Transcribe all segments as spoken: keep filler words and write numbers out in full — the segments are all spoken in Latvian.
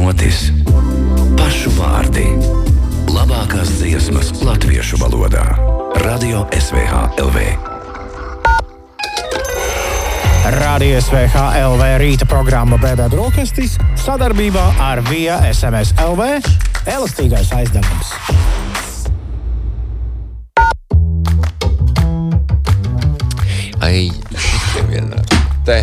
notis, pašu vārdi, labākās dziesmas latviešu valodā. Radio S V H L V. Radio S V H L V rīta programma Bēbē brokastis sadarbībā ar Via S M S L V elastīgais aizdevums. Ai, šitiem vienā. Te.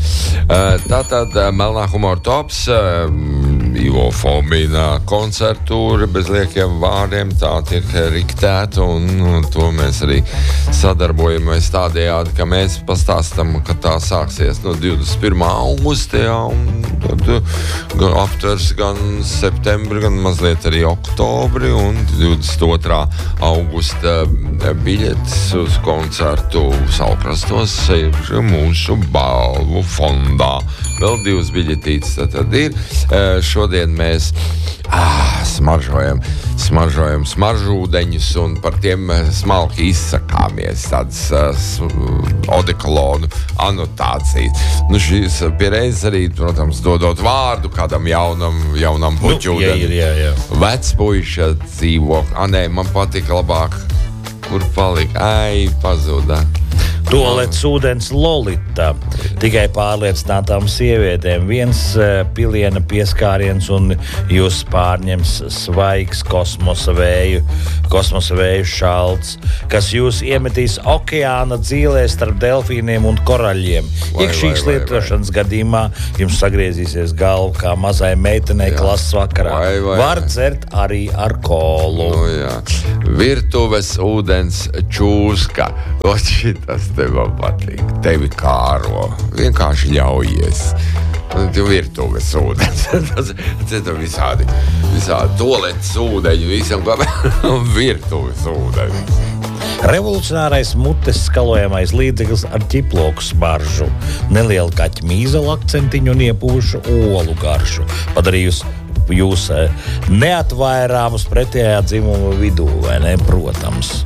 Tātad Melnā humora tops, Ivo Fomina koncertūra bez liekiem vārdiem, tā tiek riktēta, un to mēs arī sadarbojamies tādējādi, ka mēs pastāstam, ka tā sāksies no divdesmit pirmā augusta, jā, un tad gan aptvers gan septembri, gan mazliet arī oktobri, un divdesmit otrā augusta biļetes uz koncertu Saukrastos ir mūsu balvu fondā. Vēl divas biļetītes tad ir. Šodien mēs ah, smaržojam, smaržojam smaržūdeņus un par tiem smalki izsakāmies. Tādas uh, odekolonu anotācijas. Nu, šīs pierēzes arī, protams, dodot vārdu kādam jaunam, jaunam puķūdenim. Nu, jā, jā, jā. Vecpuiša dzīvo. A, nē, man patika labāk. Kur palika? Ai, pazuda. Tualets ūdens Lolita. Tikai pārliecinātām sievietēm. Viens uh, piliena pieskāriens un jūs pārņems svaigs kosmosa vēju, kosmosa vēju šalts, kas jūs iemetīs okeāna dzīlē starp delfīniem un koraļiem. Iekšīgas lietošanas gadījumā jums sagriezīsies galva kā mazai meitenei klases vakarā. Vai, vai, Var dzert arī ar kolu. Nu, jā. Virtuves ūdens čūska. O, šitas tev patīk. Tevi kāro. Vienkārši ļaujies. Tev virtuves ūdens. Tas ir visādi, visādi toaletes ūdeņi, visam kā virtuves ūdeņi. Revolucionārais mutes skalojamais līdzeklis ar ķiploku smaržu, nelielu kaķu mīzelu akcentiņu un iepūšu olu garšu, padarījusi jūs neatvairāmus pretējā dzimuma vidū, vai ne? Protams.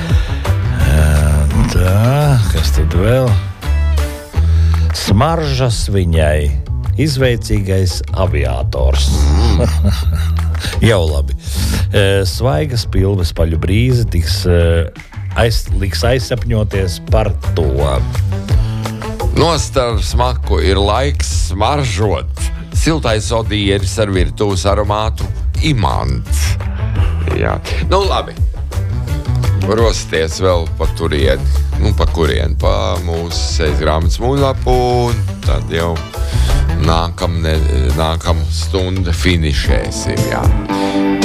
Tā, kas tad vēl? Smaržas viņai. Izveicīgais aviators. Jau labi. Svaigas pilves paļu brīze tiks aiz, liks aizsapņoties par to. Nostar smaku ir laiks smaržot. Siltais odieris ar virtuves aromātu imants. Jā. Nu, labi. Rosties vēl pa turieni. Nu, pa kurieni? Pa mūsu sejas grāmatas mūlapu, un tad jau nākam, ne, nākam stunda finišēsim, jā.